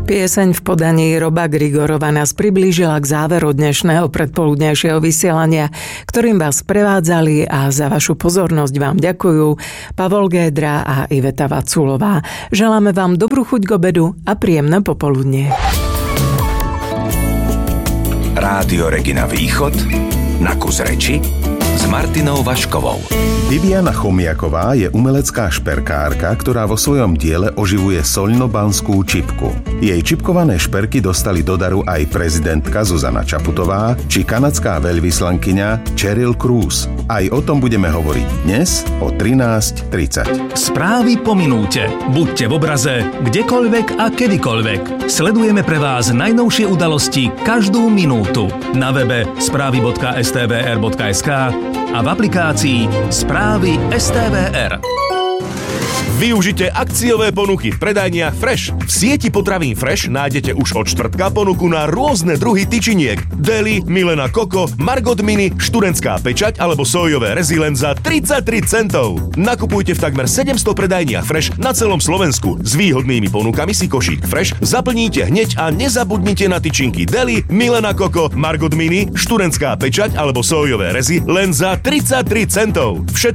Pieseň v podaní Roba Grigorova nás priblížila k záveru dnešného predpoludnejšieho vysielania, ktorým vás prevádzali a za vašu pozornosť vám ďakujú Pavol Gédra a Iveta Vaculová. Želáme vám dobrú chuť k obedu a príjemné popoludnie. Rádio Regina Východ na kus reči s Martinou Vaškovou. Viviana Chomiaková je umelecká šperkárka, ktorá vo svojom diele oživuje soľnobanskú čipku. Jej čipkované šperky dostali do daru aj prezidentka Zuzana Čaputová či kanadská veľvyslankyňa Cheryl Cruz. Aj o tom budeme hovoriť dnes o 13:30. Správy po minúte. Buďte v obraze, kdekoľvek a kedykoľvek. Sledujeme pre vás najnovšie udalosti každú minútu. Na webe správy.stvr.sk a v aplikácii Správy STVR. Využite akciové ponuky v predajniach Fresh. V sieti potravín Fresh nájdete už od štvrtka ponuku na rôzne druhy tyčiniek. Deli, Milena Koko, Margot Mini, študentská pečať alebo sojové rezy len za 33 centov. Nakupujte v takmer 700 predajniach Fresh na celom Slovensku. S výhodnými ponukami si košík Fresh zaplníte hneď a nezabudnite na tyčinky Deli, Milena Koko, Margot Mini, študentská pečať alebo sojové rezy len za 33 centov. Všetko